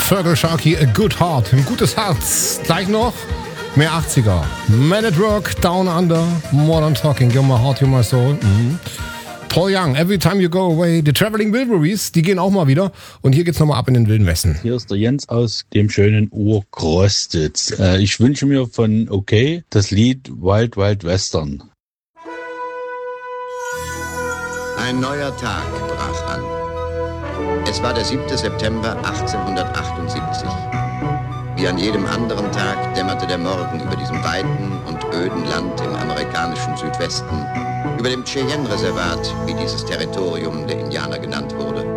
Fergal Sharkey, A Good Heart. Ein gutes Herz. Gleich noch mehr 80er. Man at Work, Down Under, Modern Talking, You're My Heart, You're My Soul. Paul Young, Every Time You Go Away. Die Traveling Wilburys, die gehen auch mal wieder. Und hier geht's nochmal ab in den Wilden Westen. Hier ist der Jens aus dem schönen Urkrostitz. Ich wünsche mir von OK das Lied Wild Wild Western. Ein neuer Tag brach an. Es war der 7. September 1878. Wie an jedem anderen Tag dämmerte der Morgen über diesem weiten und öden Land im amerikanischen Südwesten, über dem Cheyenne-Reservat, wie dieses Territorium der Indianer genannt wurde.